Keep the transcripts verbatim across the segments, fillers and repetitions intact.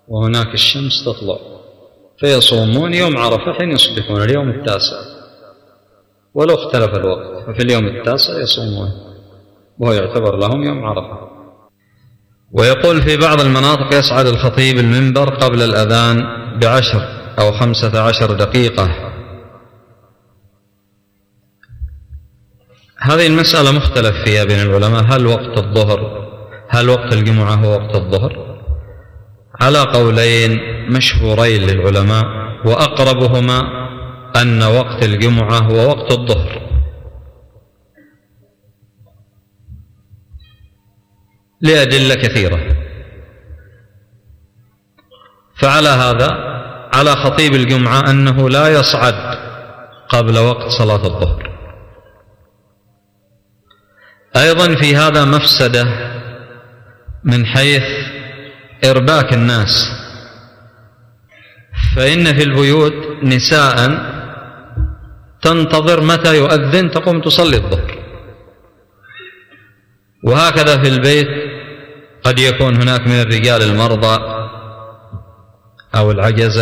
وهناك الشمس تطلع، فيصومون يوم عرفة حين يصبحون اليوم التاسع، ولو اختلف الوقت ففي اليوم التاسع يصومون وهو يعتبر لهم يوم عرفة. ويقول في بعض المناطق يصعد الخطيب المنبر قبل الأذان بعشر أو خمسة عشر دقيقة. هذه المسألة مختلف فيها بين العلماء، هل وقت الظهر هل وقت الجمعة هو وقت الظهر؟ على قولين مشهورين للعلماء، وأقربهما أن وقت الجمعة هو وقت الظهر، لأدلة كثيرة. فعلى هذا على خطيب الجمعة أنه لا يصعد قبل وقت صلاة الظهر. أيضا في هذا مفسدة من حيث إرباك الناس، فإن في البيوت نساء تنتظر متى يؤذن تقوم تصلي الظهر، وهكذا في البيت قد يكون هناك من الرجال المرضى أو العجزة،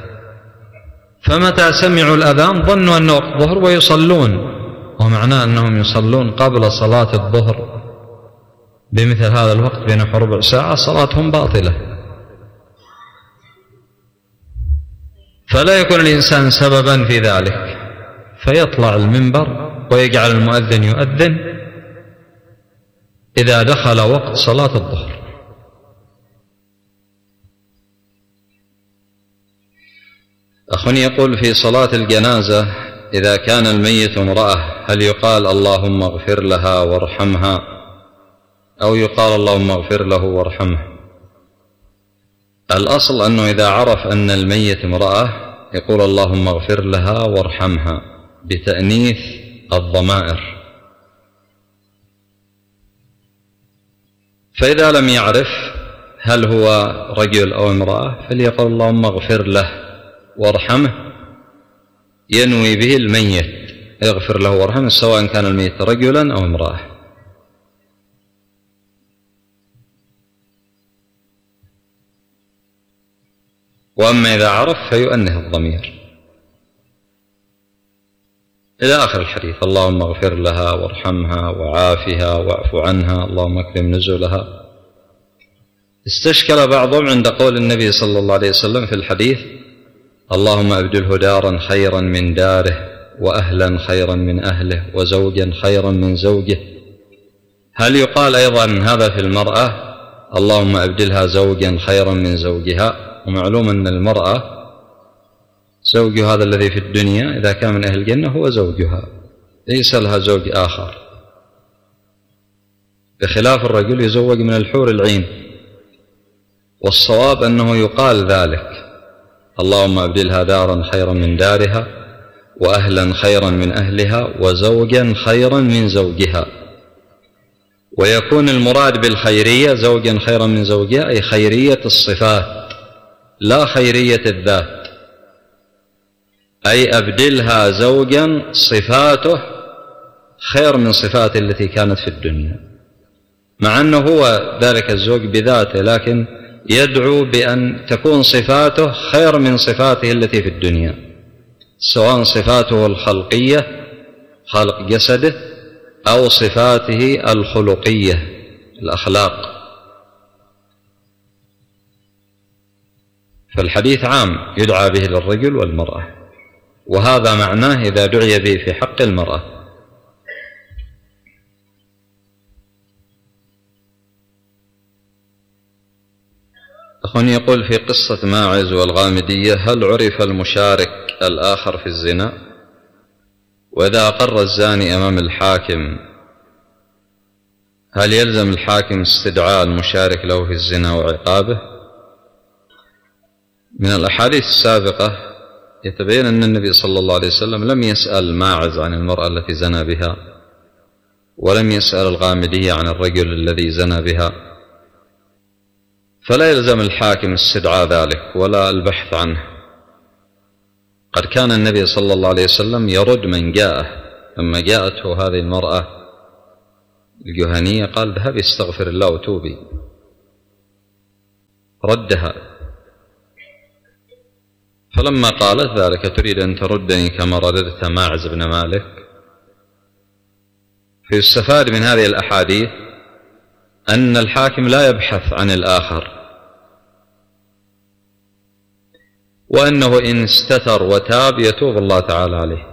فمتى سمعوا الأذان ظنوا أنه وقت ظهر ويصلون، ومعناه أنهم يصلون قبل صلاة الظهر بمثل هذا الوقت بنحو ربع ساعة، صلاتهم باطلة. فلا يكون الإنسان سببا في ذلك، فيطلع المنبر ويجعل المؤذن يؤذن إذا دخل وقت صلاة الظهر. أخ يقول في صلاة الجنازة إذا كان الميت امرأة هل يقال اللهم اغفر لها وارحمها أو يقال اللهم اغفر له وارحمه؟ الأصل أنه إذا عرف أن الميت امرأة يقول اللهم اغفر لها وارحمها بتأنيث الضمائر. فإذا لم يعرف هل هو رجل أو امرأة فليقول اللهم اغفر له وارحمه، ينوي به الميت، اغفر له وارحمه سواء كان الميت رجلا أو امرأة. وأما إذا عرف فيؤنث الضمير إلى آخر الحديث، اللهم اغفر لها وارحمها وعافها واعف عنها اللهم اكرم نزلها. استشكل بعضهم عند قول النبي صلى الله عليه وسلم في الحديث اللهم أبدله دارا خيرا من داره وأهلا خيرا من أهله وزوجا خيرا من زوجه، هل يقال أيضا هذا في المرأة اللهم أبدلها زوجا خيرا من زوجها؟ ومعلوم أن المرأة زوجها هذا الذي في الدنيا إذا كان من أهل الجنة هو زوجها، ليس لها زوج آخر، بخلاف الرجل يزوج من الحور العين. والصواب أنه يقال ذلك اللهم أبدلها دارا خيرا من دارها وأهلا خيرا من أهلها وزوجا خيرا من زوجها. ويكون المراد بالخيرية زوجا خيرا من زوجها أي خيرية الصفات لا خيرية الذات، أي أبدلها زوجا صفاته خير من صفاته التي كانت في الدنيا، مع أنه هو ذلك الزوج بذاته، لكن يدعو بأن تكون صفاته خير من صفاته التي في الدنيا، سواء صفاته الخلقية خلق جسده أو صفاته الخلقية الأخلاق. فالحديث عام يدعى به للرجل والمرأة، وهذا معناه إذا دعي به في حق المرأة. أخواني يقول في قصة ماعز والغامدية هل عرف المشارك الآخر في الزنا؟ وإذا أقر الزاني أمام الحاكم هل يلزم الحاكم استدعاء المشارك له في الزنا وعقابه؟ من الأحاديث السابقة يتبين أن النبي صلى الله عليه وسلم لم يسأل ماعز عن المرأة التي زنى بها، ولم يسأل الغامدية عن الرجل الذي زنى بها، فلا يلزم الحاكم استدعاء ذلك ولا البحث عنه. قد كان النبي صلى الله عليه وسلم يرد من جاءه، لما جاءته هذه المرأة الجهنية قال ذهبي استغفر الله وتوبي، ردها فلما قالت ذلك تريد أن تردني كما رددت ماعز بن مالك. فيستفاد من هذه الأحاديث أن الحاكم لا يبحث عن الآخر، وأنه إن استتر وتاب يتوب الله تعالى عليه.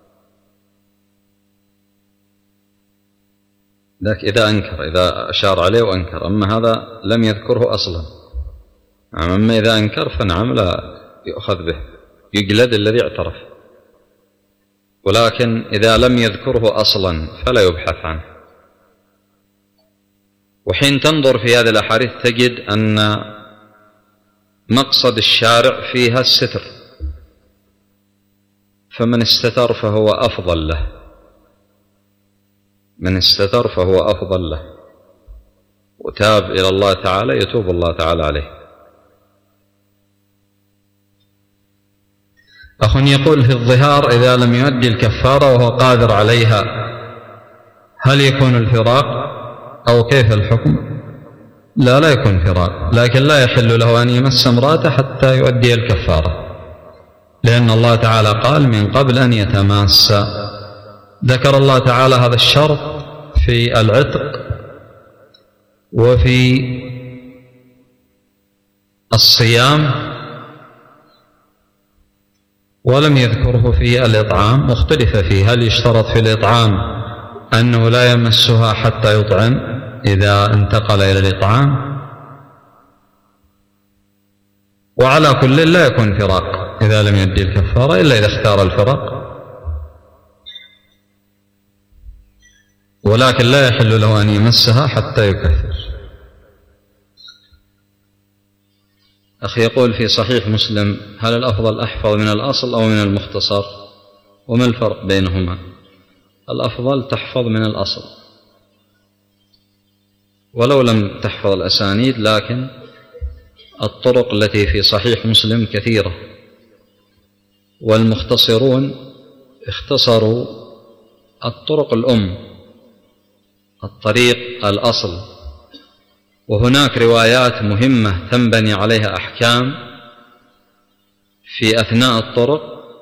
لكن إذا أنكر، إذا أشار عليه وأنكر، أما هذا لم يذكره أصلا. أما إذا أنكر فنعم لا يؤخذ به، يجلد الذي اعترف. ولكن إذا لم يذكره أصلا فلا يبحث عنه. وحين تنظر في هذه الأحاديث تجد أن مقصد الشارع فيها الستر، فمن استتر فهو أفضل له، من استتر فهو أفضل له، وتاب إلى الله تعالى يتوب الله تعالى عليه. أخ يقول في الظهار إذا لم يؤدي الكفارة وهو قادر عليها هل يكون الفراق أو كيف الحكم؟ لا لا يكون فراق، لكن لا يحل له أن يمس امرأته حتى يؤدي الكفارة، لأن الله تعالى قال من قبل أن يتماس. ذكر الله تعالى هذا الشرط في العتق وفي الصيام، ولم يذكره في الإطعام. واختلف فيه هل يشترط في الإطعام أنه لا يمسها حتى يطعم إذا انتقل إلى الإطعام، وعلى كل لا يكون فراق إذا لم يؤدي الكفارة إلا إذا اختار الفراق، ولكن لا يحل له أن يمسها حتى يكفر. أخي يقول في صحيح مسلم هل الأفضل أحفظ من الأصل أو من المختصر، وما الفرق بينهما؟ الأفضل تحفظ من الأصل ولو لم تحفظ الأسانيد، لكن الطرق التي في صحيح مسلم كثيرة، والمختصرون اختصروا الطرق الأم، الطريق الأصل، وهناك روايات مهمة تنبني عليها أحكام في أثناء الطرق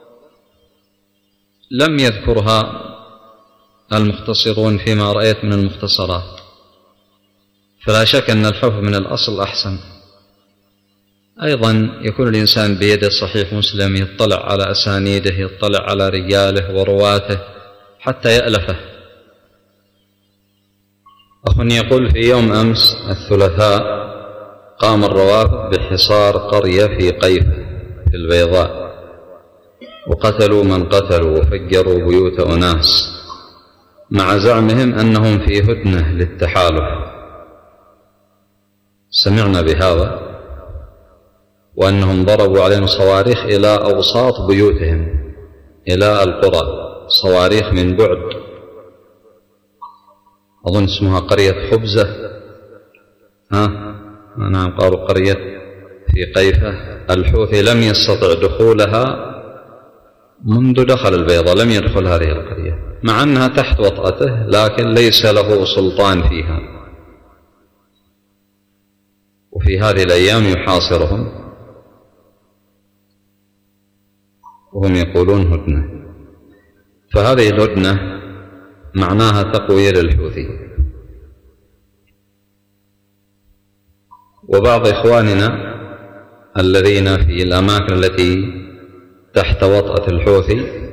لم يذكرها المختصرون فيما رأيت من المختصرات. فلا شك أن الحفظ من الأصل أحسن. أيضا يكون الإنسان بيده صحيح مسلم يطلع على أسانيده، يطلع على رجاله ورواته حتى يألفه. أخ يقول في يوم أمس الثلاثاء قام الروافض بحصار قرية في قيفة في البيضاء، وقتلوا من قتلوا وفجروا بيوت أناس مع زعمهم أنهم في هدنة للتحالف. سمعنا بهذا، وأنهم ضربوا عليهم صواريخ إلى أوساط بيوتهم إلى القرى، صواريخ من بعد، أظن اسمها قرية خبزة، ها نعم قالوا قرية في قيفة. الحوثي لم يستطع دخولها منذ دخل البيضاء، لم يدخل هذه القرية مع أنها تحت وطأته، لكن ليس له سلطان فيها، وفي هذه الأيام يحاصرهم وهم يقولون هدنة. فهذه الهدنة معناها تقوية للحوثي. وبعض إخواننا الذين في الأماكن التي تحت وطأة الحوثي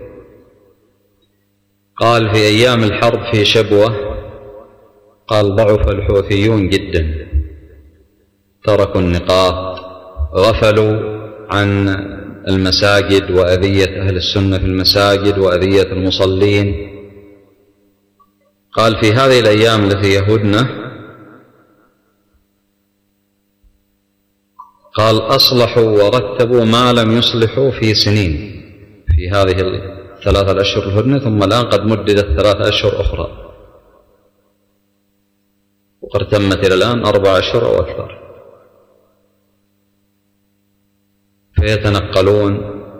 قال في أيام الحرب في شبوة قال ضعف الحوثيون جدا، تركوا النقاط، غفلوا عن المساجد وأذية أهل السنة في المساجد وأذية المصلين. قال في هذه الأيام التي يهدنه قال أصلحوا ورتبوا ما لم يصلحوا في سنين في هذه الثلاثة الأشهر الهدنة، ثم الآن قد مددت ثلاثة أشهر أخرى، وقد تمت إلى الآن أربع أشهر أو أكثر. فيتنقلون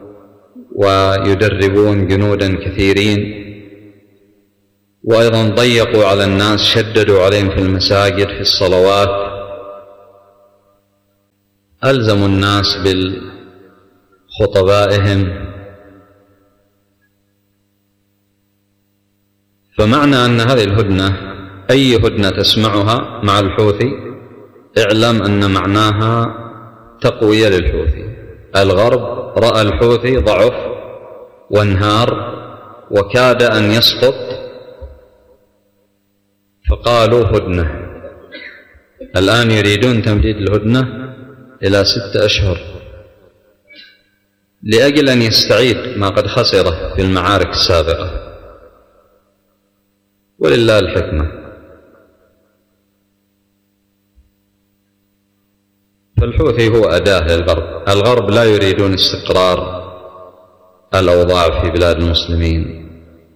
ويدربون جنودا كثيرين، وأيضا ضيقوا على الناس، شددوا عليهم في المساجد في الصلوات، ألزموا الناس خطبائهم. فمعنى أن هذه الهدنة أي هدنة تسمعها مع الحوثي اعلم أن معناها تقوية للحوثي. الغرب رأى الحوثي ضعف وانهار وكاد أن يسقط، فقالوا هدنة. الآن يريدون تمديد الهدنة إلى ستة أشهر لأجل أن يستعيد ما قد خسره في المعارك السابقة، ولله الحكمة. فالحوثي هو أداة للغرب. الغرب لا يريدون استقرار الأوضاع في بلاد المسلمين.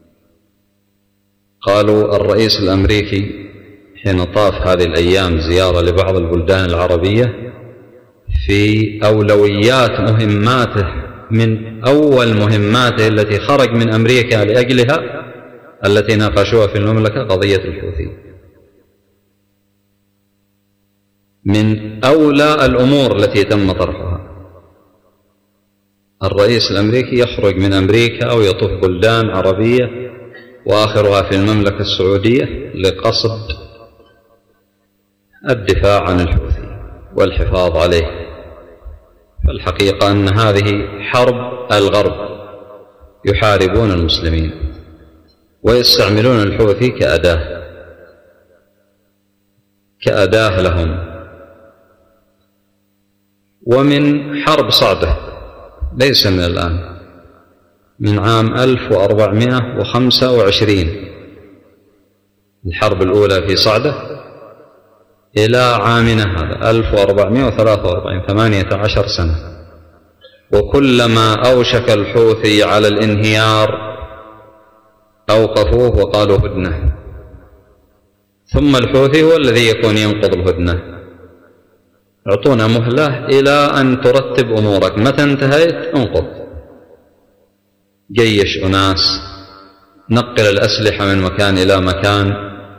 قالوا الرئيس الأمريكي حين طاف هذه الأيام زيارة لبعض البلدان العربية، في أولويات مهماته من أول مهماته التي خرج من أمريكا لأجلها التي ناقشوها في المملكة قضية الحوثي. من أولى الأمور التي تم طرحها. الرئيس الأمريكي يخرج من أمريكا أو يطوف بلدان عربية وآخرها في المملكة السعودية لقصد الدفاع عن الحوثي والحفاظ عليه. فالحقيقة أن هذه حرب الغرب، يحاربون المسلمين ويستعملون الحوثي كأداة كأداة لهم. ومن حرب صعدة ليس من الآن، من عام ألف وأربعمائة وخمسة وعشرين الحرب الأولى في صعدة إلى عامنا هذا ألف وأربعمائة وثلاثة وأربعين، ثمانية عشر سنة. وكلما أوشك الحوثي على الانهيار أوقفوه وقالوا هدنة، ثم الحوثي هو الذي يكون ينقض الهدنة. اعطونا مهلة إلى أن ترتب أمورك، متى انتهيت انقض. جيش أناس، نقل الأسلحة من مكان إلى مكان،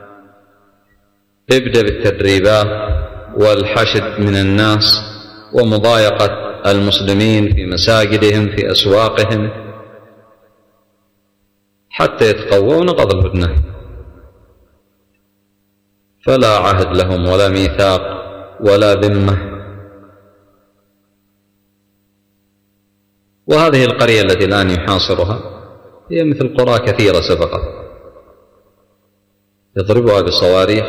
ابدأ بالتدريبات والحشد من الناس ومضايقة المسلمين في مساجدهم في أسواقهم حتى يتقووا ونقض الهدنة. فلا عهد لهم ولا ميثاق ولا ذمة. وهذه القرية التي الآن يحاصرها هي مثل قرى كثيرة سبقت، يضربها بصواريخ.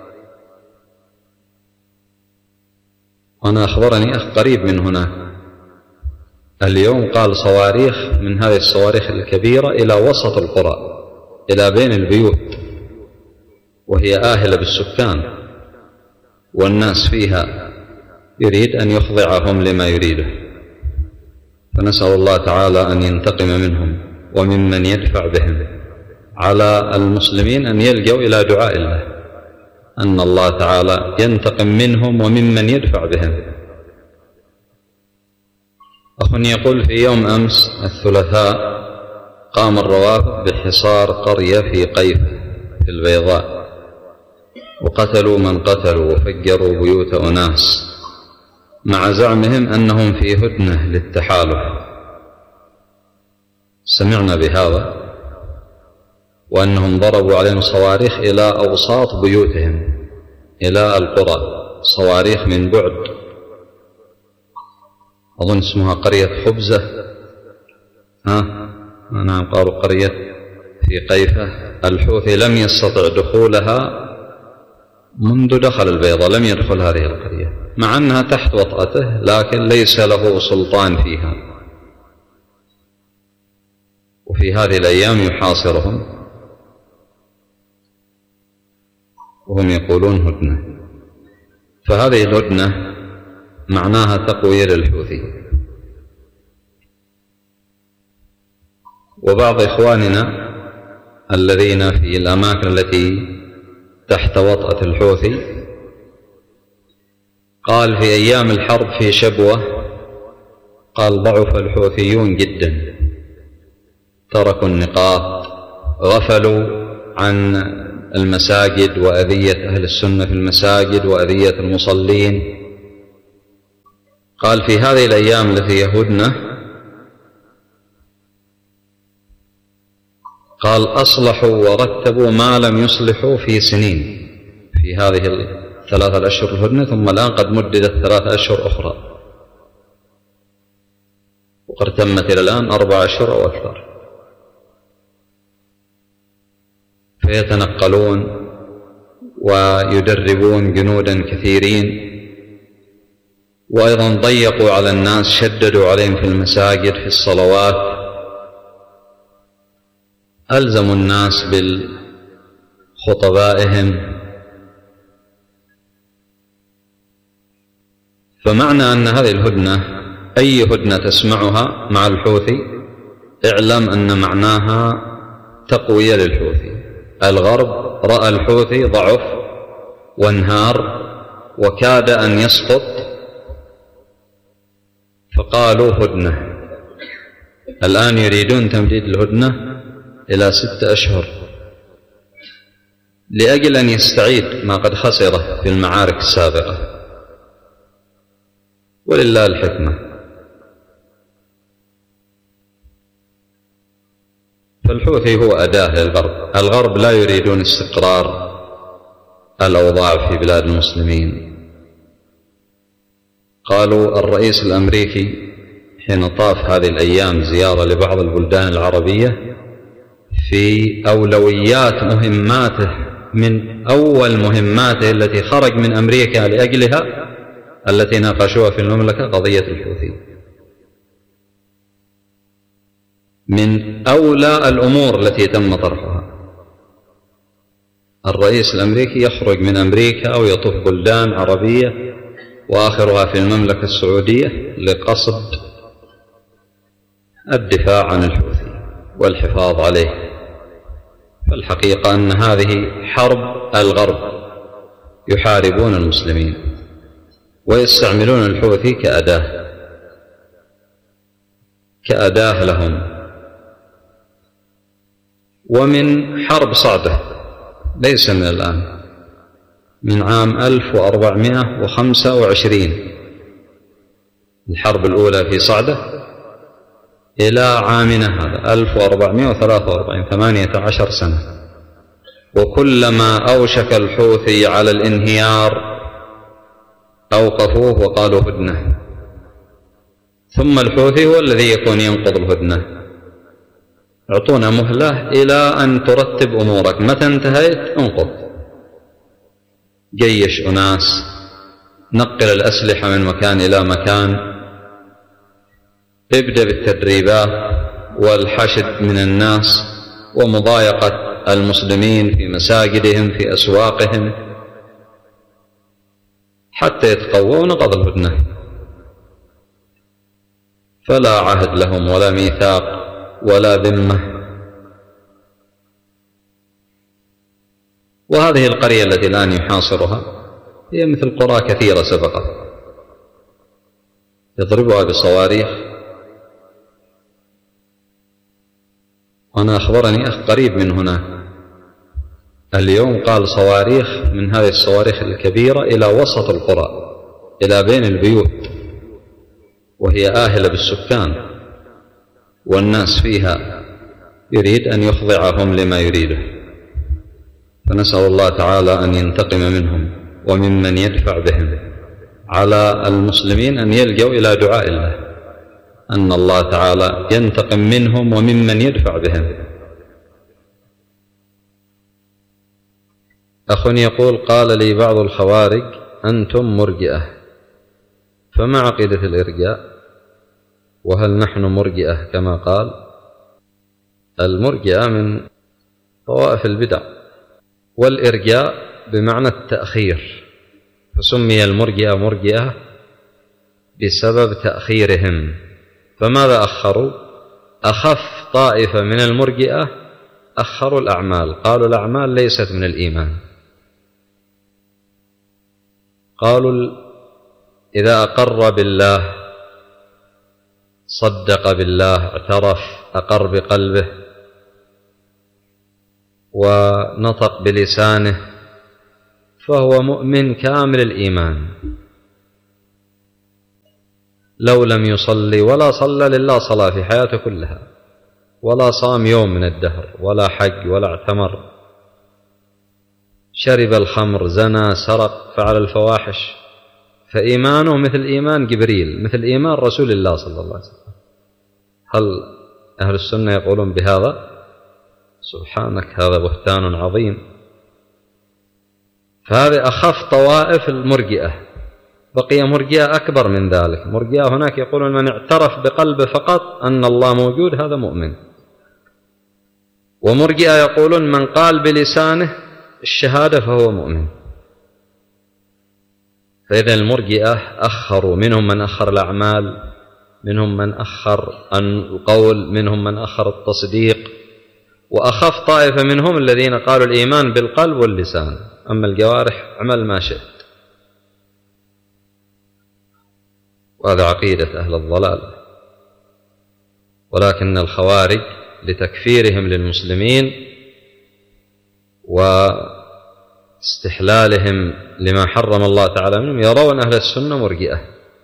وأنا أخبرني أخ قريب من هنا اليوم قال صواريخ من هذه الصواريخ الكبيرة إلى وسط القرى، إلى بين البيوت، وهي آهلة بالسكان والناس فيها، يريد أن يخضعهم لما يريده. فنسأل الله تعالى أن ينتقم منهم وممن يدفع بهم. على المسلمين أن يلجوا إلى دعاء الله أن الله تعالى ينتقم منهم وممن يدفع بهم. أخ يقول في يوم أمس الثلاثاء قام الروافض بحصار قرية في قيف في البيضاء، وقتلوا من قتلوا وفجروا بيوت أناس مع زعمهم أنهم في هدنة للتحالف. سمعنا بهذا، وأنهم ضربوا عليهم صواريخ إلى أوساط بيوتهم إلى القرى، صواريخ من بعد. أظن اسمها قرية خبزة، ها نعم قالوا قرية في قيفة. الحوثي لم يستطع دخولها منذ دخل البيضاء، لم يدخل هذه القرية مع أنها تحت وطأته، لكن ليس له سلطان فيها. وفي هذه الأيام يحاصرهم وهم يقولون هدنة. فهذه الهدنة معناها تقوية للحوثي. وبعض إخواننا الذين في الأماكن التي تحت وطأة الحوثي قال في أيام الحرب في شبوة، قال ضعف الحوثيون جدا، تركوا النقاط، غفلوا عن المساجد وأذية أهل السنة في المساجد وأذية المصلين. قال في هذه الأيام التي هي هدنة قال أصلحوا ورتبوا ما لم يصلحوا في سنين في هذه الثلاثة الأشهر الهدنة، ثم الآن قد مددت ثلاثة أشهر أخرى وقد تمت إلى الآن أربع أشهر أو أكثر. فيتنقلون ويدربون جنودا كثيرين، وأيضا ضيقوا على الناس، شددوا عليهم في المساجد في الصلوات، ألزموا الناس بخطبائهم. فمعنى أن هذه الهدنة أي هدنة تسمعها مع الحوثي اعلم أن معناها تقوية للحوثي. الغرب رأى الحوثي ضعف وانهار وكاد أن يسقط، فقالوا هدنة. الآن يريدون تمديد الهدنة إلى ستة أشهر لأجل أن يستعيد ما قد خسره في المعارك السابقة، ولله الحكمة. فالحوثي هو أداة للغرب. الغرب لا يريدون استقرار الأوضاع في بلاد المسلمين. قالوا الرئيس الأمريكي حين طاف هذه الأيام زيارة لبعض البلدان العربية، في أولويات مهماته من أول مهماته التي خرج من أمريكا لأجلها التي ناقشوها في المملكة قضية الحوثي. من أولى الأمور التي تم طرحها. الرئيس الأمريكي يخرج من أمريكا أو يطوف بلدان عربية وآخرها في المملكة السعودية لقصد الدفاع عن الحوثي والحفاظ عليه. فالحقيقة أن هذه حرب الغرب، يحاربون المسلمين ويستعملون الحوثي كأداة كأداة لهم. ومن حرب صعدة ليس من الآن، من عام ألف وأربعمائة وخمسة وعشرين الحرب الأولى في صعدة إلى عامنا هذا ألف وأربعمائة وثلاثة وأربعين، ثمانية عشر سنة. وكلما أوشك الحوثي على الانهيار أوقفوه وقالوا هدنة، ثم الحوثي هو الذي يكون ينقض الهدنة. اعطونا مهلة إلى أن ترتب أمورك، متى انتهيت انقض، جيش أناس، نقل الأسلحة من مكان إلى مكان، ابدأ بالتدريبات والحشد من الناس ومضايقة المسلمين في مساجدهم في أسواقهم حتى يتقووا ونقض الهدنة. فلا عهد لهم ولا ميثاق ولا ذمة. وهذه القرية التي الآن يحاصرها هي مثل قرى كثيرة سبقت، يضربها بصواريخ. وأنا أخبرني أخ قريب من هنا اليوم قال صواريخ من هذه الصواريخ الكبيرة إلى وسط القرى، إلى بين البيوت، وهي آهلة بالسكان والناس فيها، يريد أن يخضعهم لما يريده. فنسأل الله تعالى أن ينتقم منهم وممن يدفع بهم. على المسلمين أن يلجوا إلى دعاء الله أن الله تعالى ينتقم منهم وممن يدفع بهم. أخ يقول قال لي بعض الخوارج أنتم مرجئة، فما عقيدة الإرجاء؟ وهل نحن مرجئة كما قال؟ المرجئة من طوائف البدع، والإرجاء بمعنى التأخير، فسمي المرجئة مرجئة بسبب تأخيرهم. فماذا أخروا؟ أخف طائفة من المرجئة أخروا الأعمال، قالوا الأعمال ليست من الإيمان. قالوا إذا أقر بالله، صدق بالله، اعترف، أقر بقلبه ونطق بلسانه، فهو مؤمن كامل الإيمان. لو لم يصلي ولا صلى لله صلاة في حياته كلها، ولا صام يوم من الدهر ولا حج ولا اعتمر، شرب الخمر، زنى، سرق، فعل الفواحش، فإيمانه مثل إيمان جبريل، مثل إيمان رسول الله صلى الله عليه وسلم. هل أهل السنة يقولون بهذا؟ سبحانك، هذا بهتان عظيم. فهذه أخف طوائف المرجئة. بقي مرجئة أكبر من ذلك. مرجئة هناك يقولون من اعترف بقلبه فقط أن الله موجود هذا مؤمن، ومرجئة يقولون من قال بلسانه الشهادة فهو مؤمن. فإذا المرجئة أخروا، منهم من أخر الأعمال، منهم من أخر القول، منهم من أخر التصديق، وأخف طائفة منهم الذين قالوا الإيمان بالقلب واللسان، أما الجوارح اعمل ما شئت. وهذا عقيدة أهل الضلال. ولكن الخوارج لتكفيرهم للمسلمين واستحلالهم لما حرم الله تعالى منهم يرون أهل السنة مرجئة.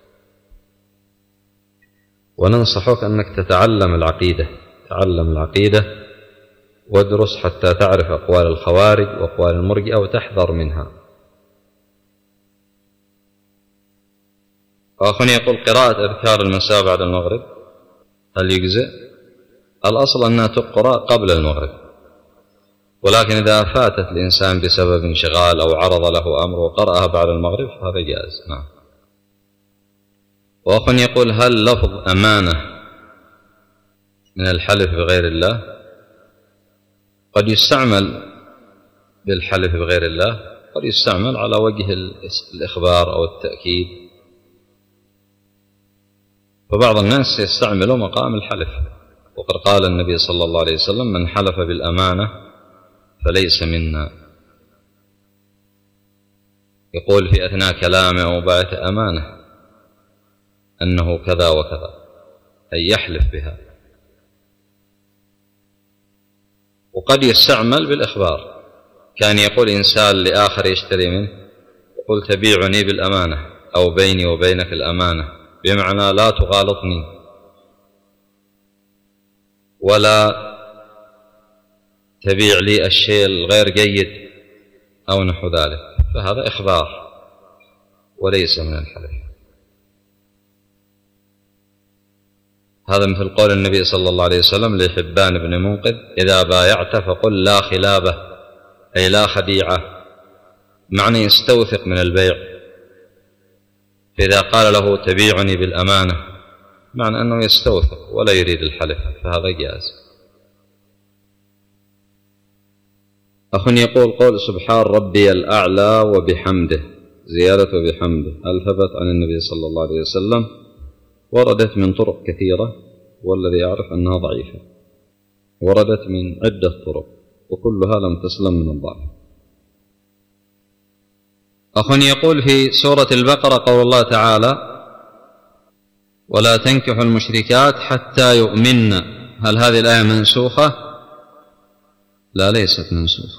وننصحك أنك تتعلم العقيدة، تعلم العقيدة وادرس حتى تعرف أقوال الخوارج وأقوال المرجئة وتحذر منها. وأخوني يقول قراءة أذكار المساء بعد المغرب هل يجزئ؟ الأصل أنها تقرأ قبل المغرب، ولكن إذا فاتت الإنسان بسبب انشغال أو عرض له أمر وقرأها بعد المغرب فهذا جائز. نعم. وأخوني يقول هل لفظ أمانة من الحلف بغير الله؟ قد يستعمل بالحلف بغير الله، قد يستعمل على وجه الإخبار أو التأكيد، فبعض الناس يستعملوا مقام الحلف. وقد قال النبي صلى الله عليه وسلم من حلف بالأمانة فليس منا. يقول في أثناء كلامه أو بعث أمانة أنه كذا وكذا، أي يحلف بها. وقد يستعمل بالإخبار، كان يقول إنسان لآخر يشتري منه يقول تبيعني بالأمانة أو بيني وبينك الأمانة، بمعنى لا تغالطني ولا تبيع لي الشيء الغير جيد أو نحو ذلك، فهذا إخبار وليس من الحلف. هذا مثل قول النبي صلى الله عليه وسلم لحبان بن منقذ إذا بايعت فقل لا خلابة، أي لا خديعة، معنى يستوثق من البيع. فإذا قال له تبيعني بالأمانة معنى أنه يستوثق ولا يريد الحلف، فهذا جائز. أخ يقول قول سبحان ربي الأعلى وبحمده زيادة وبحمده هل ثبت عن النبي صلى الله عليه وسلم؟ وردت من طرق كثيرة، والذي يعرف أنها ضعيفة، وردت من عدة طرق وكلها لم تسلم من الضعف. أخ يقول في سورة البقرة قول الله تعالى ولا تنكحوا المشركات حتى يؤمن، هل هذه الآية منسوخة؟ لا، ليست منسوخة.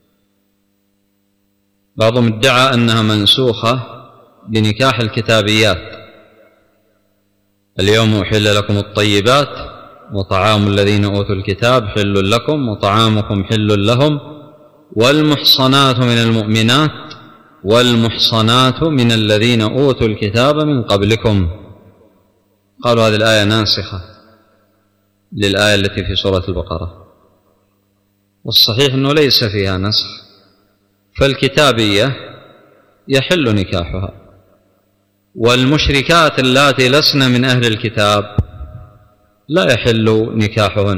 بعضهم ادعى أنها منسوخة بنكاح الكتابيات، اليوم أحل لكم الطيبات وطعام الذين أوتوا الكتاب حل لكم وطعامكم حل لهم والمحصنات من المؤمنات والمحصنات من الذين أوتوا الكتاب من قبلكم. قالوا هذه الآية ناسخة للآية التي في سورة البقرة، والصحيح أنه ليس فيها نسخ، فالكتابية يحل نكاحها، والمشركات اللاتي لسن من أهل الكتاب لا يحل نكاحهن.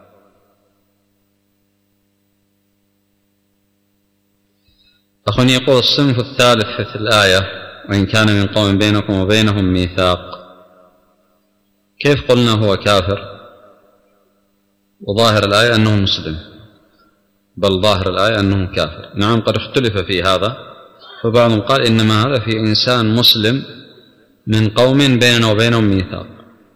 أخ يقول الصنف الثالث في الآية وإن كان من قوم بينكم وبينهم ميثاق، كيف قلنا هو كافر وظاهر الآية أنه مسلم؟ بل ظاهر الآية أنه كافر. نعم قد اختلف في هذا، فبعضهم قال إنما هذا في إنسان مسلم من قوم بيننا وبينهم ميثاق،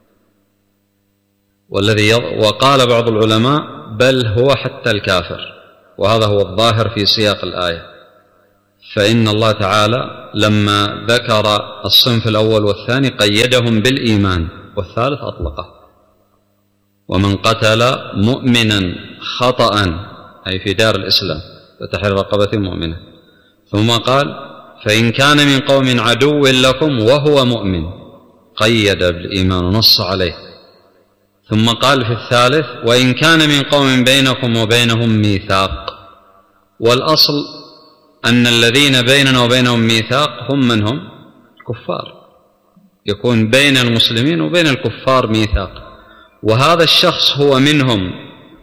والذي وقال بعض العلماء بل هو حتى الكافر، وهذا هو الظاهر في سياق الآية. فإن الله تعالى لما ذكر الصنف الأول والثاني قيدهم بالإيمان، والثالث أطلقه، ومن قتل مؤمنا خطأ أي في دار الإسلام فتحرير رقبة مؤمنة. ثم قال فإن كان من قوم عدو لكم وهو مؤمن، قيد بالإيمان ونص عليه. ثم قال في الثالث وإن كان من قوم بينكم وبينهم ميثاق، والأصل أن الذين بيننا وبينهم ميثاق هم من هم؟ كفار، يكون بين المسلمين وبين الكفار ميثاق، وهذا الشخص هو منهم.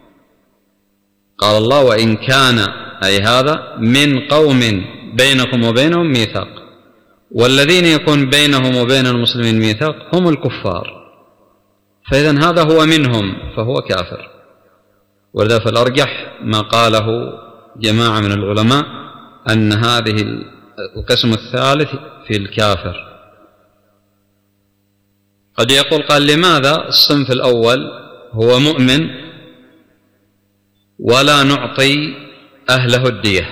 قال الله وإن كان أي هذا من قوم بينكم وبينهم ميثاق، والذين يكون بينهم وبين المسلمين ميثاق هم الكفار، فإذن هذا هو منهم فهو كافر. ولذا فالأرجح ما قاله جماعة من العلماء أن هذه القسم الثالث في الكافر. قد يقول قال لماذا الصنف الأول هو مؤمن ولا نعطي أهله الدية،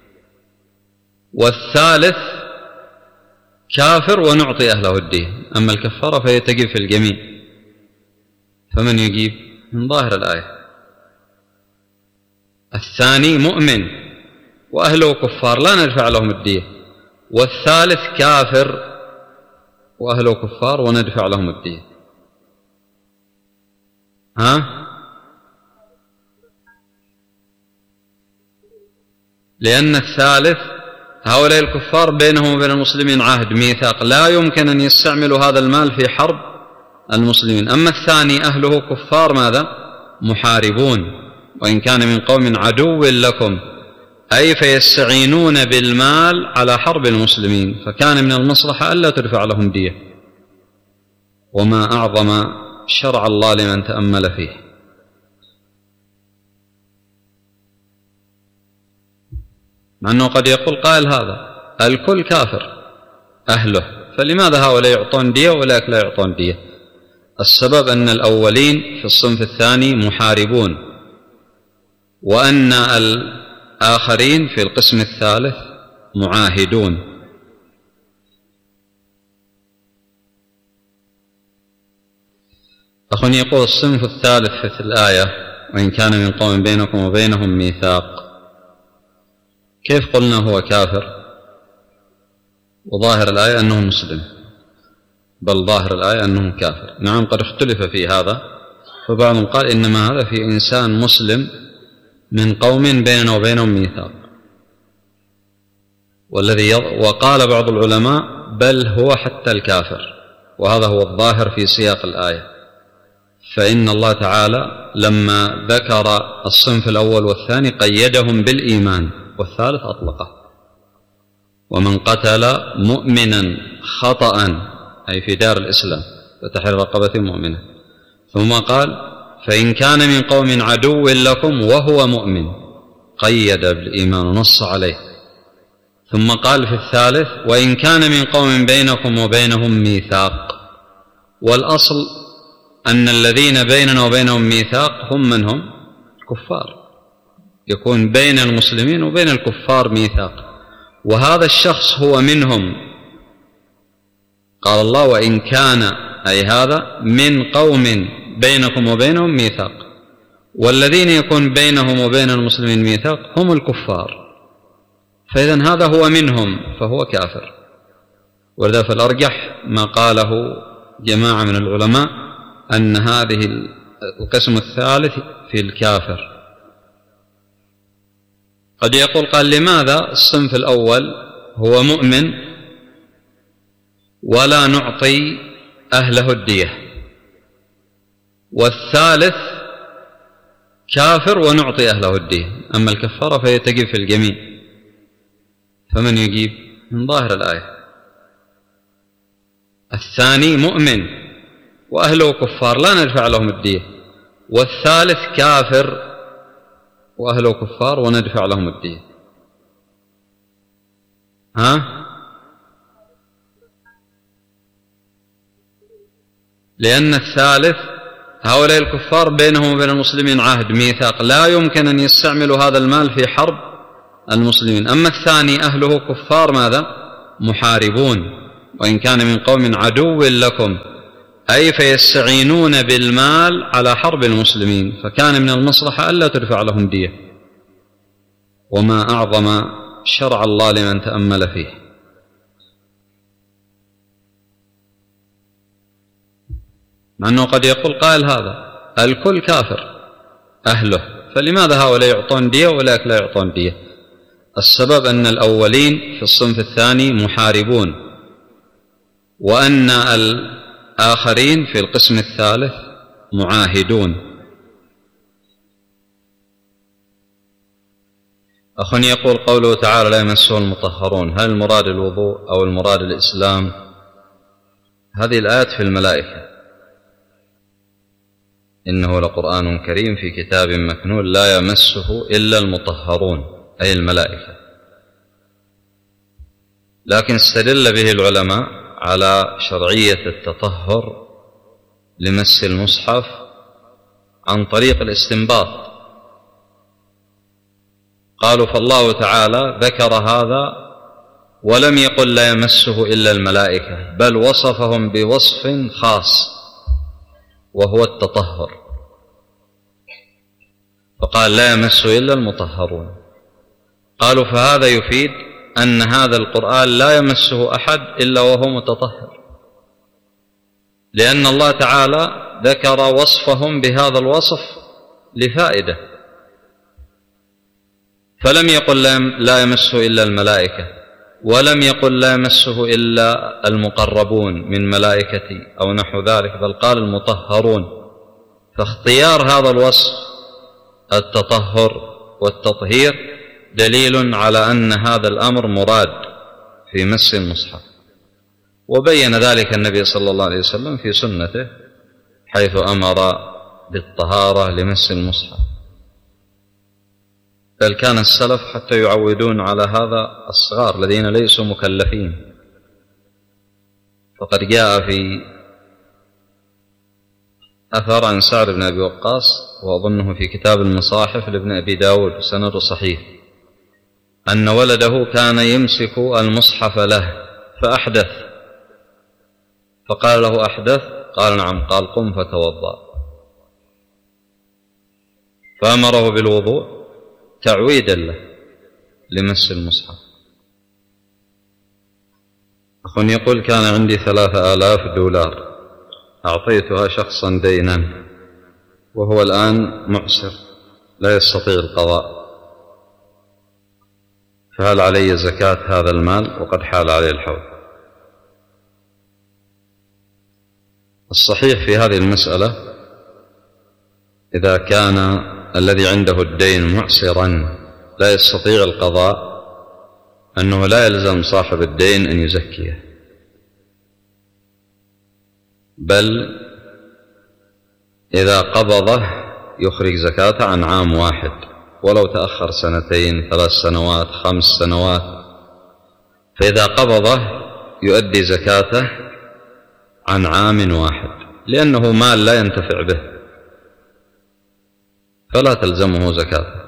والثالث كافر ونعطي أهله الدية، أما الكفارة فهي تجب في الجميع؟ فمن يجيب؟ من ظاهر الآية. الثاني مؤمن وأهله كفار لا ندفع لهم الدية، والثالث كافر وأهله كفار وندفع لهم الدية. ها؟ لأن الثالث هؤلاء الكفار بينهم وبين المسلمين عهد ميثاق، لا يمكن أن يستعملوا هذا المال في حرب المسلمين. أما الثاني أهله كفار ماذا؟ محاربون، وإن كان من قوم عدو لكم أي فيستعينون بالمال على حرب المسلمين، فكان من المصلحة ألا تدفع لهم دية. وما أعظم شرع الله لمن تأمل فيه. مع أنه قد يقول قائل هذا الكل كافر أهله، فلماذا هؤلاء يعطون دية وأولئك لا يعطون دية؟ السبب أن الأولين في الصنف الثاني محاربون، وأن الآخرين في القسم الثالث معاهدون. أخواني يقول الصنف الثالث في الآية وإن كان من قوم بينكم وبينهم ميثاق، كيف قلنا هو كافر وظاهر الآية أنه مسلم؟ بل ظاهر الآية أنه كافر. نعم قد اختلف في هذا، فبعضهم قال إنما هذا في إنسان مسلم من قوم بيننا وبينهم ميثاق، والذي وقال بعض العلماء بل هو حتى الكافر، وهذا هو الظاهر في سياق الآية. فإن الله تعالى لما ذكر الصنف الأول والثاني قيدهم بالإيمان، والثالث أطلقه. ومن قتل مؤمنا خطأ أي في دار الإسلام فتحرير رقبة مؤمنة. ثم قال فإن كان من قوم عدو لكم وهو مؤمن، قيد بالإيمان ونص عليه. ثم قال في الثالث وإن كان من قوم بينكم وبينهم ميثاق، والأصل أن الذين بيننا وبينهم ميثاق هم من هم؟ كفار، يكون بين المسلمين وبين الكفار ميثاق، وهذا الشخص هو منهم. قال الله وإن كان أي هذا من قوم بينكم وبينهم ميثاق، والذين يكون بينهم وبين المسلمين ميثاق هم الكفار، فإذن هذا هو منهم فهو كافر. ولذا فالأرجح ما قاله جماعة من العلماء أن هذه القسم الثالث في الكافر. قد يقول قال لماذا الصنف الأول هو مؤمن ولا نعطي أهله الدية، والثالث كافر ونعطي أهله الدية، أما الكفارة فهي تجب في الجميع؟ فمن يجيب؟ من ظاهر الآية. الثاني مؤمن وأهله كفار لا ندفع لهم الدية، والثالث كافر وأهله كفار وندفع لهم الدية. ها؟ لأن الثالث هؤلاء الكفار بينهم وبين المسلمين عهد ميثاق، لا يمكن أن يستعملوا هذا المال في حرب المسلمين. أما الثاني أهله كفار ماذا؟ محاربون، وإن كان من قوم عدو لكم أي فيستعينون بالمال على حرب المسلمين، فكان من المصلحة ألا تدفع لهم دية. وما أعظم شرع الله لمن تأمل فيه. مع أنه قد يقول قائل هذا الكل كافر أهله، فلماذا هؤلاء يعطون دية وأولئك لا يعطون دية؟ السبب أن الأولين في الصنف الثاني محاربون، وأن الآخرين في القسم الثالث معاهدون. أخ يقول قوله تعالى لا يمسه المطهرون، هل المراد الوضوء أو المراد الإسلام؟ هذه الآيات في الملائكة: إنه لقرآن كريم في كتاب مكنون لا يمسه إلا المطهرون، أي الملائكة. لكن استدل به العلماء على شرعية التطهر لمس المصحف عن طريق الاستنباط. قالوا فالله تعالى ذكر هذا ولم يقل لا يمسه إلا الملائكة، بل وصفهم بوصف خاص وهو التطهر، فقال لا يمسه إلا المطهرون. قالوا فهذا يفيد أن هذا القرآن لا يمسه أحد إلا وهو متطهر، لأن الله تعالى ذكر وصفهم بهذا الوصف لفائدة، فلم يقل لا يمسه إلا الملائكة، ولم يقل لا يمسه إلا المقربون من ملائكتي أو نحو ذلك، بل قال المطهرون. فاختيار هذا الوصف التطهر والتطهير دليل على أن هذا الأمر مراد في مس المصحف، وبين ذلك النبي صلى الله عليه وسلم في سنته حيث أمر بالطهارة لمس المصحف. بل كان السلف حتى يعودون على هذا الصغار الذين ليسوا مكلفين. فقد جاء في أثر عن سعد بن أبي وقاص، وأظنه في كتاب المصاحف لابن أبي داود سند صحيح، أن ولده كان يمسك المصحف له فأحدث، فقال له أحدث؟ قال نعم. قال قم فتوضأ، فأمره بالوضوء تعويدا له لمس المصحف. أخ يقول كان عندي ثلاثة آلاف دولار أعطيتها شخصا دينا وهو الآن معسر لا يستطيع القضاء، فهل علي زكاة هذا المال وقد حال عليه الحول؟ الصحيح في هذه المسألة إذا كان الذي عنده الدين معسرا لا يستطيع القضاء أنه لا يلزم صاحب الدين أن يزكيه، بل إذا قبضه يخرج زكاة عن عام واحد، ولو تأخر سنتين ثلاث سنوات خمس سنوات، فإذا قبضه يؤدي زكاته عن عام واحد، لأنه مال لا ينتفع به فلا تلزمه زكاة.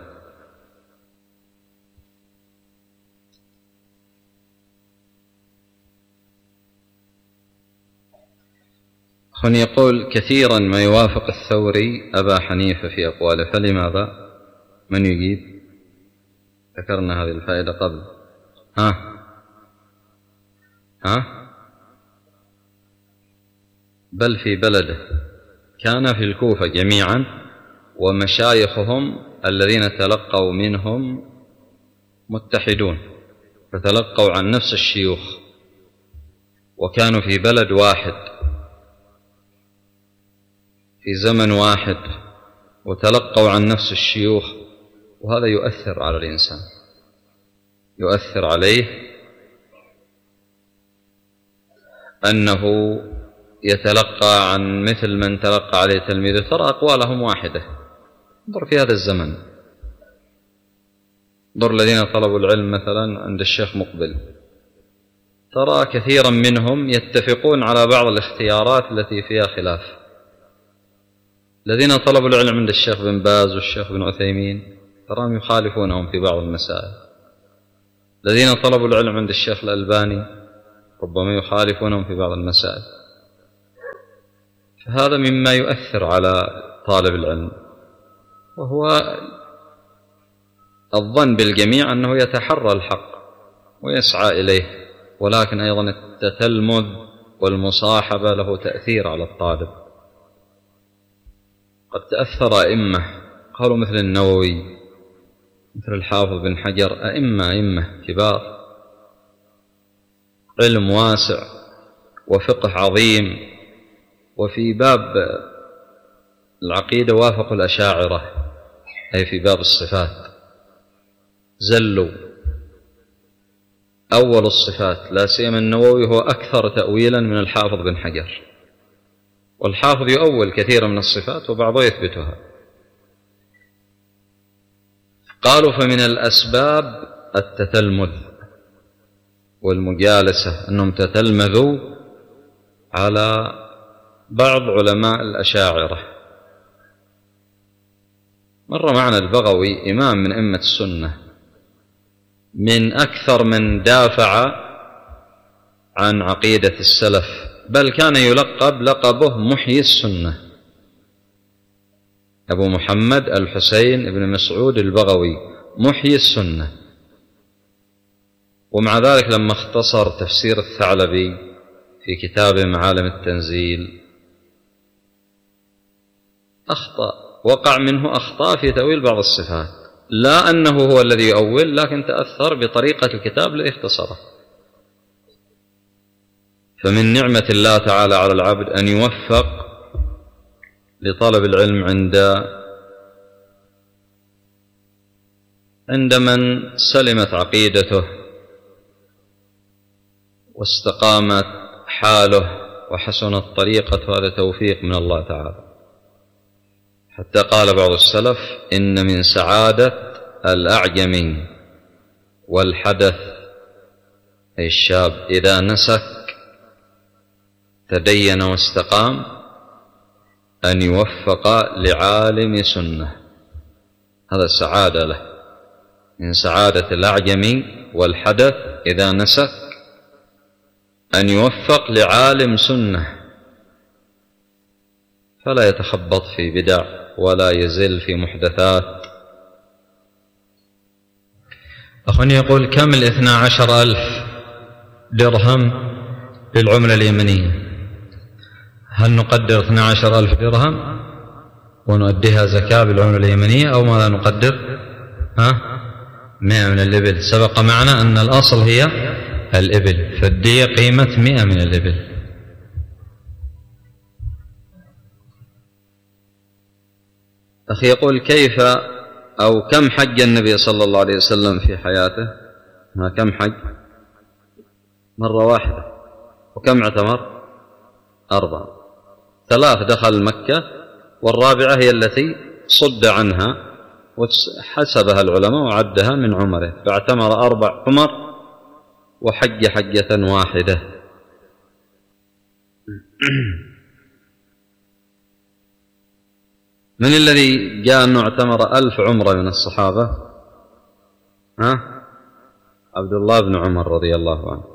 أخ يقول كثيرا ما يوافق الثوري أبا حنيفة في أقواله، فلماذا؟ من يجيب؟ ذكرنا هذه الفائدة قبل. ها ها بل في بلده، كان في الكوفة جميعا، ومشايخهم الذين تلقوا منهم متحدون، فتلقوا عن نفس الشيوخ، وكانوا في بلد واحد في زمن واحد وتلقوا عن نفس الشيوخ، وهذا يؤثر على الإنسان، يؤثر عليه أنه يتلقى عن مثل من تلقى عليه تلميذه، ترى أقوالهم واحدة. انظر في هذا الزمن، انظر الذين طلبوا العلم مثلا عند الشيخ مقبل، ترى كثيرا منهم يتفقون على بعض الاختيارات التي فيها خلاف. الذين طلبوا العلم عند الشيخ بن باز والشيخ بن عثيمين تراهم يخالفونهم في بعض المسائل. الذين طلبوا العلم عند الشيخ الألباني ربما يخالفونهم في بعض المسائل. فهذا مما يؤثر على طالب العلم، وهو الظن بالجميع أنه يتحرى الحق ويسعى إليه، ولكن أيضا التتلمذ والمصاحبة له تأثير على الطالب. قد تأثر أئمة قالوا مثل النووي، مثل الحافظ بن حجر، أئمة أئمة كبار، علم واسع وفقه عظيم، وفي باب العقيدة وافقوا الأشاعرة، أي في باب الصفات زلوا. أول الصفات لا سيما النووي هو أكثر تأويلا من الحافظ بن حجر، والحافظ يؤول كثيرا من الصفات وبعضه يثبتها. قالوا فمن الأسباب التتلمذ والمجالسة، أنهم تتلمذوا على بعض علماء الأشاعرة. مر معنا البغوي إمام من أئمة السنة، من أكثر من دافع عن عقيدة السلف، بل كان يلقب لقبه محيي السنة، أبو محمد الحسين بن مسعود البغوي، محيي السنة. ومع ذلك لما اختصر تفسير الثعلبي في كتابه معالم التنزيل أخطأ، وقع منه أخطاء في تأويل بعض الصفات، لا أنه هو الذي يؤول، لكن تأثر بطريقة الكتاب الذي اختصره. فمن نعمة الله تعالى على العبد أن يوفق لطلب العلم عند عند من سلمت عقيدته واستقامت حاله وحسنت طريقته، هذا توفيق من الله تعالى. حتى قال بعض السلف: إن من سعادة الأعجم والحدث، أي الشاب إذا نسك تدين واستقام، أن يوفق لعالم سنة. هذا السعادة له، من سعادة الأعجم والحدث إذا نسك أن يوفق لعالم سنة، فلا يتخبط في بدع ولا يزل في محدثات. أخواني يقول: كم الاثنى عشر ألف درهم للعملة اليمنية؟ هل نقدر اثنى عشر ألف درهم ونؤديها زكاة بالعملة اليمنية، أو ماذا نقدر؟ ها؟ مئة من الإبل. سبق معنا أن الأصل هي الإبل، فالدية قيمة مئة من الإبل. أخي يقول: كيف أو كم حج النبي صلى الله عليه وسلم في حياته؟ ما كم حج؟ مرة واحدة. وكم اعتمر؟ أربعة. ثلاث دخل مكة، والرابعة هي التي صد عنها وحسبها العلماء وعدها من عمره، فاعتمر أربع عمر وحج حجة واحدة. من الذي جاء أنه اعتمر ألف عمرة من الصحابة؟ ها؟ عبد الله بن عمر رضي الله عنه.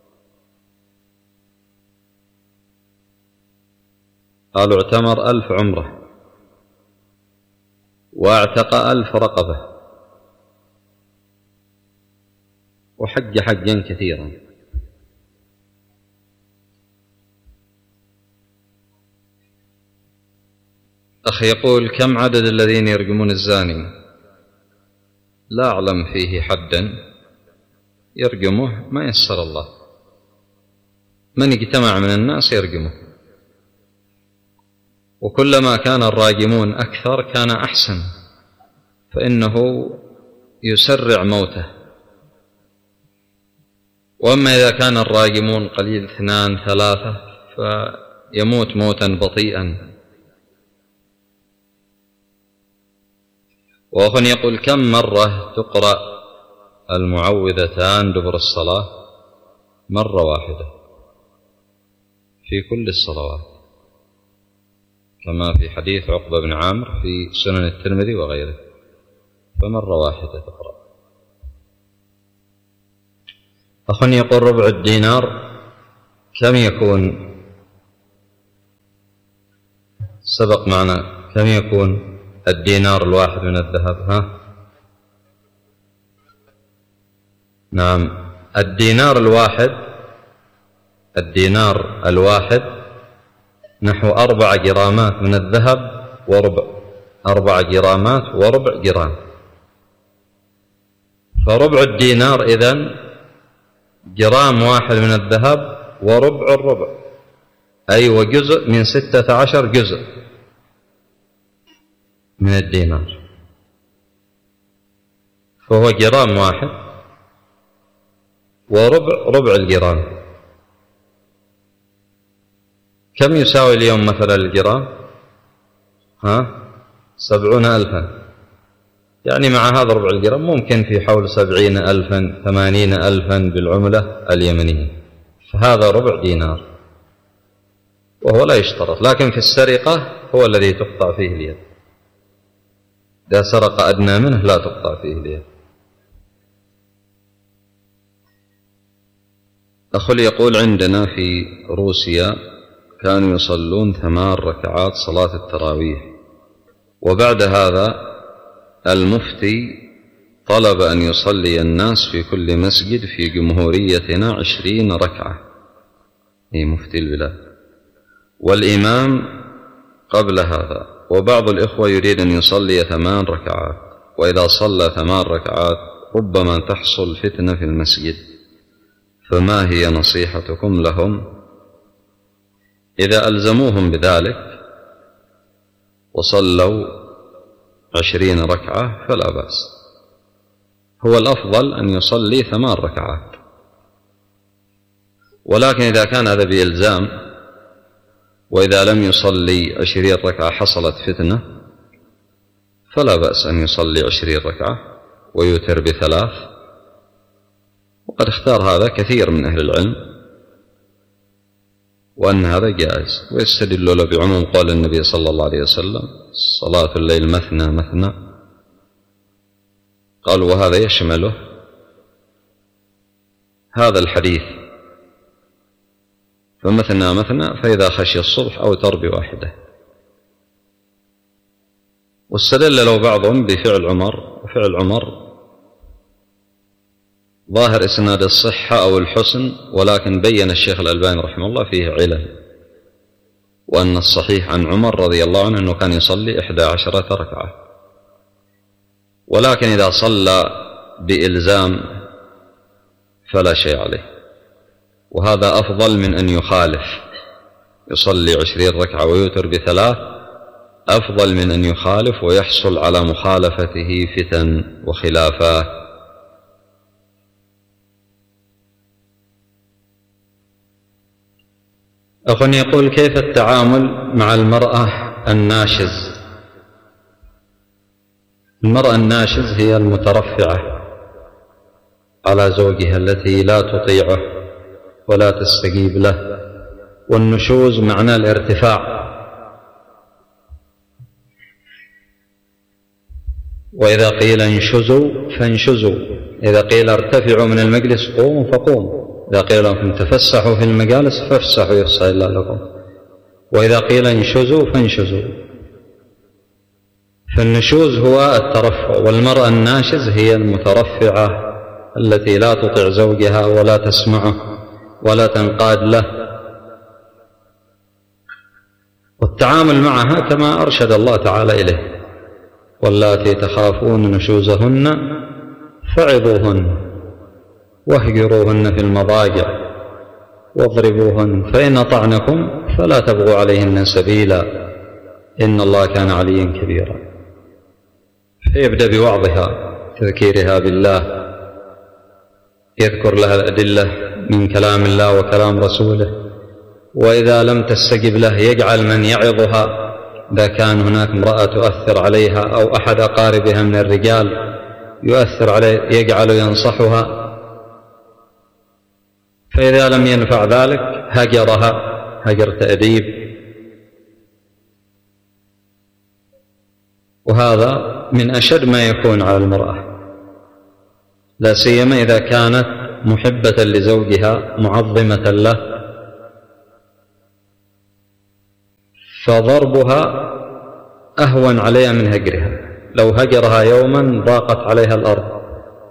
قالوا اعتمر ألف عمرة واعتق ألف رقبة وحج حجا كثيرا. أخي يقول: كم عدد الذين يرجمون الزاني؟ لا أعلم فيه حدا يرجمه، ما يسر الله، من اجتمع من الناس يرجمه، وكلما كان الراجمون أكثر كان أحسن، فإنه يسرع موته. وأما إذا كان الراجمون قليل، اثنان ثلاثة، فيموت موتا بطيئا. وأخ يقول: كم مرة تقرأ المعوذتان دبر الصلاة؟ مرة واحدة في كل الصلوات، كما في حديث عقبة بن عامر في سنن الترمذي وغيره، فمرة واحدة تقرأ. أخ يقول: ربع الدينار كم يكون؟ سبق معنا كم يكون الدينار الواحد من الذهب؟ ها؟ نعم، الدينار الواحد الدينار الواحد نحو أربع جرامات من الذهب وربع، أربع جرامات وربع جرام. فربع الدينار إذن جرام واحد من الذهب وربع الربع، أي وجزء من ستة عشر جزء من الدينار، فهو جرام واحد وربع ربع الجرام. كم يساوي اليوم مثلا الجرام؟ ها؟ سبعون ألفا، يعني مع هذا ربع الجرام ممكن في حول سبعين ألفا ثمانين ألفا بالعملة اليمنية، فهذا ربع دينار، وهو لا يشترط. لكن في السرقة هو الذي تقطع فيه اليد، إذا سرق أدنى منه لا تقطع فيه اليد. أخي يقول عندنا في روسيا كانوا يصلون ثمان ركعات صلاة التراويح، وبعد هذا المفتي طلب أن يصلي الناس في كل مسجد في جمهوريتنا عشرين ركعة، هي مفتي البلاد، والإمام قبل هذا، وبعض الإخوة يريد أن يصلي ثمان ركعات، وإذا صلى ثمان ركعات ربما تحصل فتنة في المسجد، فما هي نصيحتكم لهم؟ إذا ألزموهم بذلك وصلوا عشرين ركعة فلا بأس، هو الأفضل أن يصلي ثمان ركعات، ولكن إذا كان هذا بإلزام وإذا لم يصلي عشرين ركعة حصلت فتنة فلا بأس أن يصلي عشرين ركعة ويوتر بثلاث، وقد اختار هذا كثير من أهل العلم وأن هذا جائز، ويستدل له بعموم قول النبي صلى الله عليه وسلم صلاة الليل مثنى مثنى، قال وهذا يشمله هذا الحديث، فمثنى مثنى فإذا خشي الصبح أوتر بواحدة. واستدل له بعضهم بفعل عمر، وفعل عمر ظاهر إسناد الصحة أو الحسن، ولكن بين الشيخ الألباني رحمه الله فيه علل، وأن الصحيح عن عمر رضي الله عنه أنه كان يصلي إحدى عشرة ركعة، ولكن إذا صلى بإلزام فلا شيء عليه، وهذا أفضل من أن يخالف، يصلي عشرين ركعة ويوتر بثلاث أفضل من أن يخالف ويحصل على مخالفته فتن وخلافات. أخ يقول كيف التعامل مع المرأة الناشز؟ المرأة الناشز هي المترفعة على زوجها التي لا تطيعه ولا تستجيب له، والنشوز معناه الارتفاع، وإذا قيل انشزوا فانشزوا، إذا قيل ارتفعوا من المجلس قوموا فقوموا، إذا قيل لكم تفسحوا في المجالس فافسحوا يفسح الله لكم، وإذا قيل انشزوا فانشزوا. فالنشوز هو الترفع، والمرأة الناشز هي المترفعة التي لا تطع زوجها ولا تسمعه ولا تنقاد له. والتعامل معها كما أرشد الله تعالى إليه: واللاتي تخافون نشوزهن فعظوهن واهجروهن في المضاجع واضربوهن فإن أطعنكم فلا تبغوا عليهن سبيلا إن الله كان عليا كبيرا. فيبدأ بوعظها، تذكيرها بالله، يذكر لها الأدلة من كلام الله وكلام رسوله، وإذا لم تستجب له يجعل من يعظها، إذا كان هناك امرأة تؤثر عليها أو أحد أقاربها من الرجال يؤثر عليه يجعل ينصحها، فإذا لم ينفع ذلك هجرها هجر تأديب. وهذا من أشد ما يكون على المرأة، لا سيما إذا كانت محبة لزوجها معظمة له، فضربها أهون عليها من هجرها، لو هجرها يوما ضاقت عليها الأرض.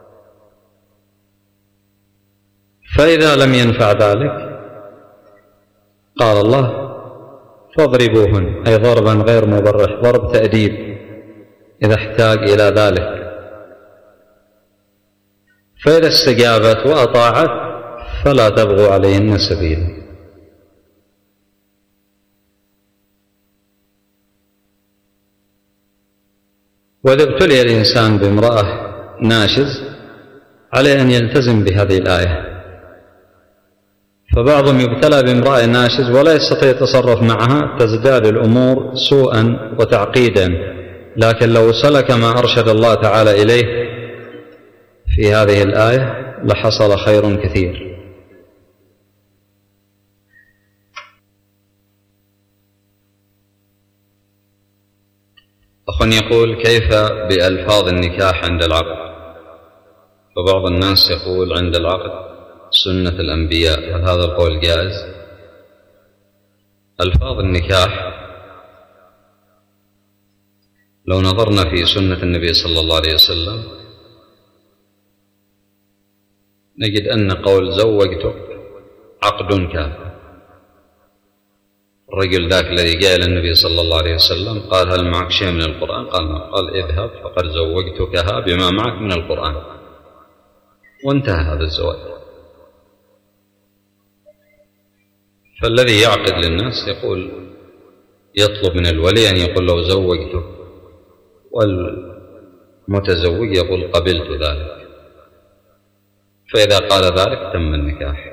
فإذا لم ينفع ذلك قال الله فاضربوهن، أي ضربا غير مبرح، ضرب تأديب إذا احتاج إلى ذلك. فإذا استجابت وأطاعت فلا تبغوا عليهن سبيلا. وإذا ابتلي الإنسان بامرأة ناشز عليه أن يلتزم بهذه الآية. فبعضهم يبتلى بامرأة ناشز ولا يستطيع التصرف معها، تزداد الأمور سوءا وتعقيدا، لكن لو سلك ما أرشد الله تعالى إليه في هذه الآية لحصل خير كثير. أخ يقول كيف بألفاظ النكاح عند العقد؟ فبعض الناس يقول عند العقد سنة الأنبياء، هل هذا القول جائز؟ ألفاظ النكاح لو نظرنا في سنة النبي صلى الله عليه وسلم نجد أن قول زوجتك عقد كافٍ. الرجل ذاك الذي جاء إلى النبي صلى الله عليه وسلم قال هل معك شيء من القرآن؟ قال نعم. قال اذهب فقد زوجتكها بما معك من القرآن، وانتهى هذا الزواج. فالذي يعقد للناس يقول يطلب من الولي أن يقول له زوجتك، والمتزوج يقول قبلت ذلك، فإذا قال ذلك تم النكاح.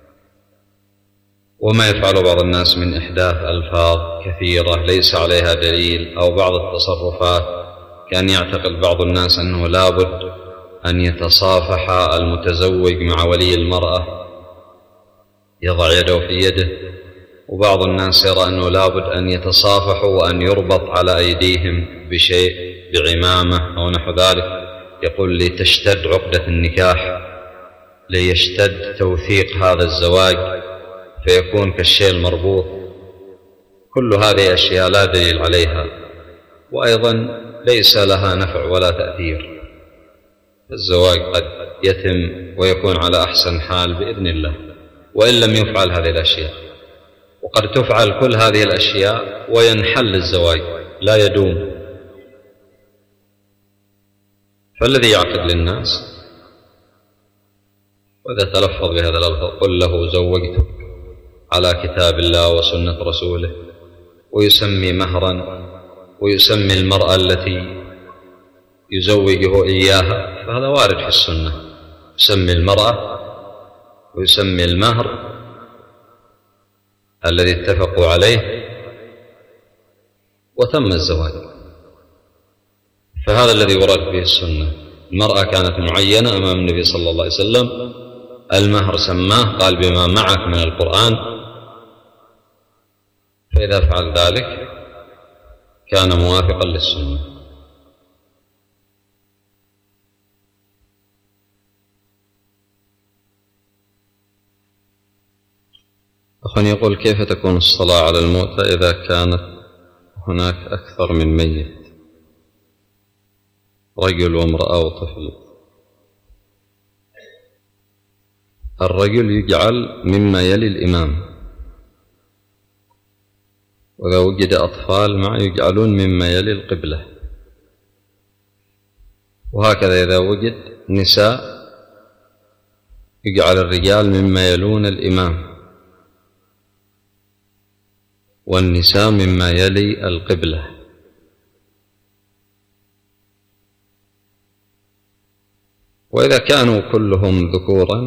وما يفعل بعض الناس من إحداث ألفاظ كثيرة ليس عليها دليل، أو بعض التصرفات، كان يعتقد بعض الناس أنه لابد أن يتصافح المتزوج مع ولي المرأة، يضع يده في يده، وبعض الناس يرى أنه لابد أن يتصافحوا وأن يربط على أيديهم بشيء بعمامة أو نحو ذلك، يقول لتشتد عقدة النكاح، ليشتد توثيق هذا الزواج فيكون كالشيء المربوط. كل هذه أشياء لا دليل عليها، وأيضا ليس لها نفع ولا تأثير. الزواج قد يتم ويكون على أحسن حال بإذن الله وإن لم يفعل هذه الأشياء، وقد تفعل كل هذه الأشياء وينحل الزواج لا يدوم. فالذي يعقد للناس وإذا تلفظ بهذا اللفظ قل له زوجتك على كتاب الله وسنة رسوله، ويسمي مهرا ويسمي المرأة التي يزوجه إياها، فهذا وارد في السنة، يسمي المرأة ويسمي المهر الذي اتفقوا عليه وتم الزواج. فهذا الذي ورد به السنة. المرأة كانت معينة أمام النبي صلى الله عليه وسلم، المهر سماه قال بما معك من القرآن، فإذا فعل ذلك كان موافقا للسنة. أخ يقول كيف تكون الصلاة على الموتى إذا كانت هناك أكثر من ميت، رجل وامرأة وطفل؟ الرجل يجعل مما يلي الإمام، وإذا وجد أطفال معه يجعلون مما يلي القبلة، وهكذا إذا وجد نساء يجعل الرجال مما يلون الإمام والنساء مما يلي القبلة. وإذا كانوا كلهم ذكورا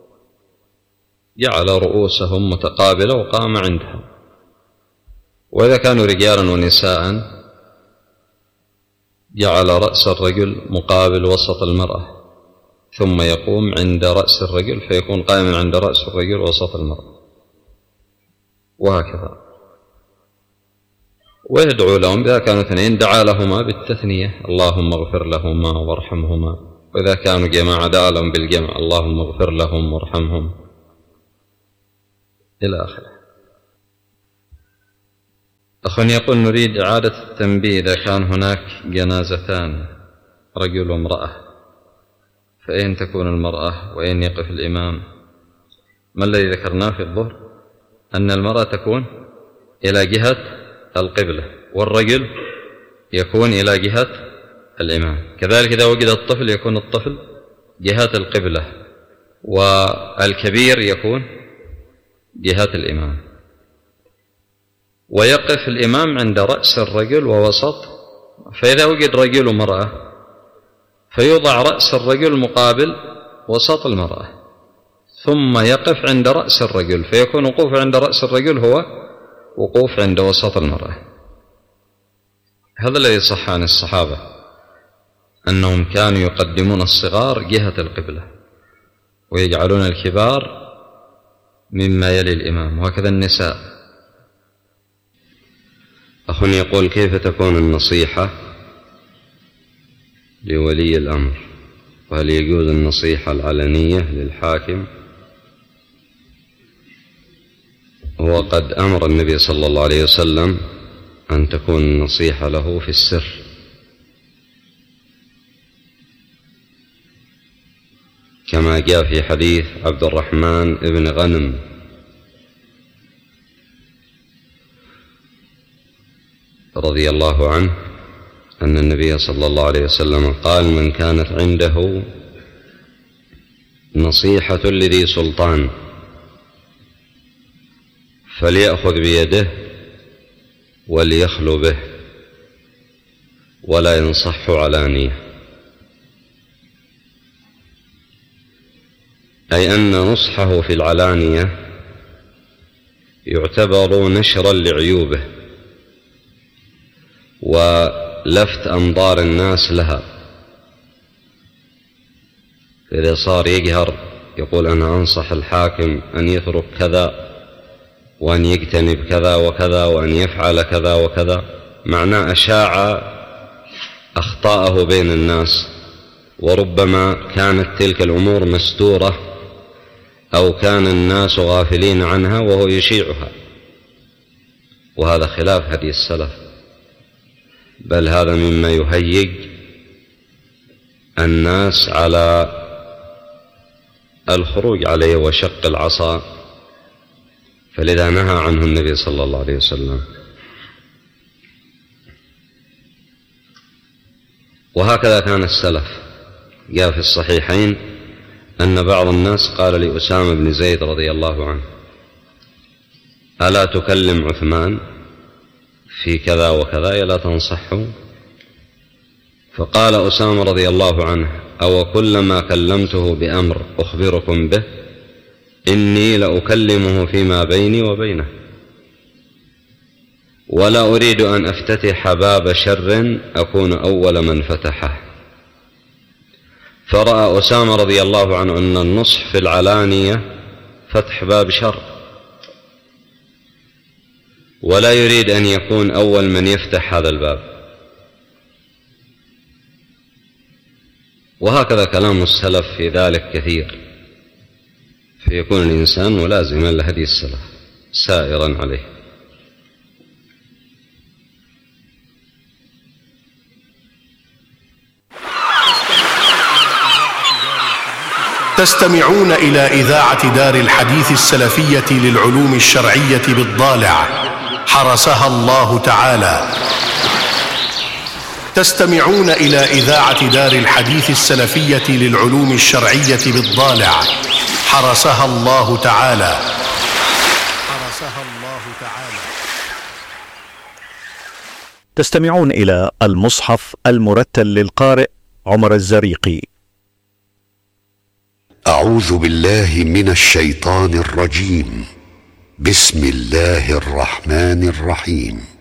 جعل رؤوسهم متقابلة وقام عندها، وإذا كانوا رجالا ونساء جعل رأس الرجل مقابل وسط المرأة، ثم يقوم عند رأس الرجل فيكون قائما عند رأس الرجل وسط المرأة، وهكذا. ويدعو لهم إذا كانوا اثنين دعا لهما بالتثنية اللهم اغفر لهما وارحمهما، وإذا كانوا جماعة دعا لهم بالجمع اللهم اغفر لهم وارحمهم إلى آخره. أخ يقول: نريد إعادة التنبيه إذا كان هناك جنازتان رجل وامرأة، فأين تكون المرأة وأين يقف الإمام؟ ما الذي ذكرناه في الظهر؟ أن المرأة تكون إلى جهة القبلة والرجل يكون إلى جهة الإمام. كذلك إذا وجد الطفل يكون الطفل جهة القبلة والكبير يكون جهة الإمام، ويقف الإمام عند رأس الرجل ووسط. فإذا وجد رجل ومرأة فيوضع رأس الرجل مقابل وسط المرأة، ثم يقف عند رأس الرجل، فيكون وقوف عند رأس الرجل هو وقوف عند وسط المرأة. هذا الذي صح عن الصحابة أنهم كانوا يقدمون الصغار جهة القبلة ويجعلون الكبار مما يلي الإمام، وهكذا النساء. أخ يقول: كيف تكون النصيحة لولي الأمر؟ وهل يجوز النصيحة العلنية للحاكم؟ وقد أمر النبي صلى الله عليه وسلم أن تكون النصيحة له في السر، كما جاء في حديث عبد الرحمن بن غنم رضي الله عنه أن النبي صلى الله عليه وسلم قال: من كانت عنده نصيحة لذي سلطان فليأخذ بيده وليخلو به ولا ينصح علانية، أي أن نصحه في العلانية يعتبر نشرا لعيوبه ولفت أنظار الناس لها. إذا صار يجهر يقول: أنا أنصح الحاكم أن يترك كذا وأن يجتنب كذا وكذا وأن يفعل كذا وكذا، معناه أشاع أخطاءه بين الناس، وربما كانت تلك الأمور مستورة أو كان الناس غافلين عنها وهو يشيعها، وهذا خلاف هدي السلف، بل هذا مما يهيج الناس على الخروج عليه وشق العصا، فلذا نهى عنه النبي صلى الله عليه وسلم. وهكذا كان السلف. جاء في الصحيحين أن بعض الناس قال لأسامة بن زيد رضي الله عنه: ألا تكلم عثمان في كذا وكذا ألا تنصحه؟ فقال أسامة رضي الله عنه: أو كلما كلمته بأمر أخبركم به إني لأكلمه فيما بيني وبينه، ولا أريد أن أفتتح باب شر أكون أول من فتحه. فرأى أسامة رضي الله عنه أن النصح في العلانية فتح باب شر، ولا يريد أن يكون أول من يفتح هذا الباب. وهكذا كلام السلف في ذلك كثير، فيكون الإنسان ملازما لهدي السلف سائرا عليه. تستمعون إلى إذاعة دار الحديث السلفية للعلوم الشرعية بالضالع حرسها الله تعالى. تستمعون إلى إذاعة دار الحديث السلفية للعلوم الشرعية بالضالع حرسها الله تعالى. حرسها الله تعالى. تستمعون إلى المصحف المرتل للقارئ عمر الزريقي. أعوذ بالله من الشيطان الرجيم. بسم الله الرحمن الرحيم.